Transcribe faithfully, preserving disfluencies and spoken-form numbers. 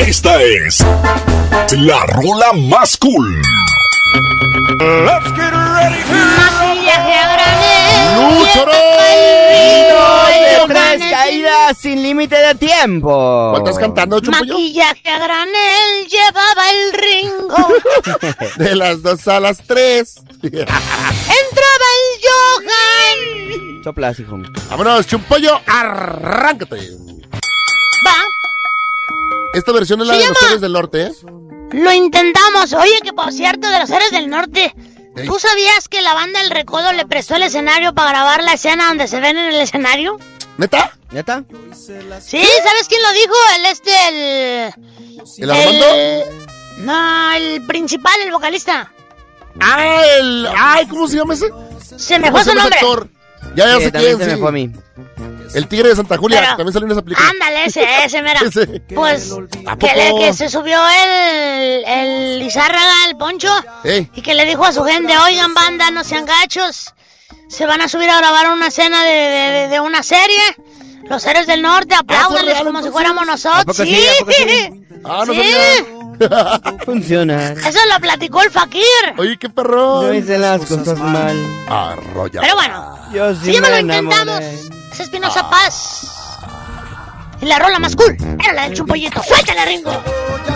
Esta es la rola más cool. Let's get ready to Maquillaje a granel. ¡Luchorón! De tres caídas sin límite de tiempo. ¿Cuál estás cantando, Chumpollo? Maquillaje a granel llevaba el Ringo. De las dos a las tres. Entraba el Johan. Soplas, hijo. Vámonos, Chumpollo, arráncate. Va. Esta versión es la Se de los llama- Héroes del Norte, ¿eh? Lo intentamos. Oye, que por cierto, de los Héroes del Norte, Ey. ¿tú sabías que la banda El Recodo le prestó el escenario para grabar la escena donde se ven en el escenario? ¿Neta? ¿Neta? Sí, ¿sabes quién lo dijo? El este, el... ¿El Armando? No, el principal, el vocalista. Ah, el... Ay, ¿cómo se llama ese? Se me ¿Cómo fue se su llama ese nombre. actor? Ya, ya Sí, sé también quién, se me sí. fue a mí. El Tigre de Santa Julia, Pero- que también salió en esa película. Ándale, ese, ese, mira. Ese. Pues, ¿A que, poco? le- que se subió el, el Lizárraga, el Poncho, Ey. y que le dijo a su gente, oigan, banda, no sean gachos, se van a subir a grabar una escena de, de, de- de una serie, los Héroes del Norte, apláudanles real, como si entonces? fuéramos ¿A nosotros. poco sí? ¿A poco sí? Ah, no Sí. sabía. Funciona. Eso lo platicó el Fakir. Oye, qué perro. No hice las cosas mal. Arrolla. Pero bueno, Yo sí si ya me lo me intentamos, enamoré. es Espinosa Paz. Y la rola más cool era la del Chumpollito. ¡Suéltale, Ringo!